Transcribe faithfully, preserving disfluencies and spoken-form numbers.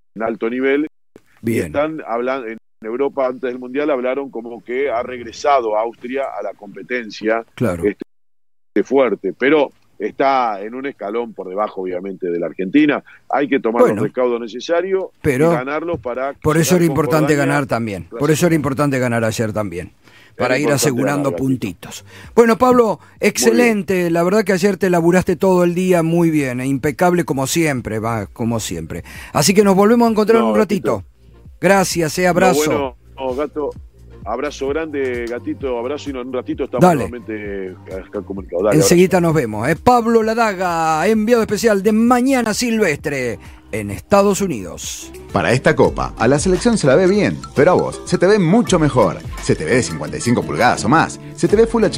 alto nivel. Bien. Y están hablando, en Europa antes del Mundial hablaron como que ha regresado Austria a la competencia. Claro. Este, fuerte, pero está en un escalón por debajo, obviamente, de la Argentina. Hay que tomar bueno, los recaudos necesarios pero y ganarlos para... Por eso era importante ganar también. Por eso era importante ganar ayer también. Para ir asegurando ganar, puntitos. Bueno, Pablo, excelente. La verdad que ayer te laburaste todo el día muy bien. Impecable como siempre, va, como siempre. Así que nos volvemos a encontrar no, un ratito. Gatito. Gracias, eh, abrazo. No, bueno, no, Gato, abrazo grande, Gatito, abrazo y en un ratito estamos Dale. nuevamente comunicados. Dale, enseguida abrazo. Nos vemos. Es Pablo Ladaga, enviado especial de Mañana Silvestre en Estados Unidos. Para esta copa, a la selección se la ve bien, pero a vos se te ve mucho mejor. Se te ve de cincuenta y cinco pulgadas o más, se te ve Full H D.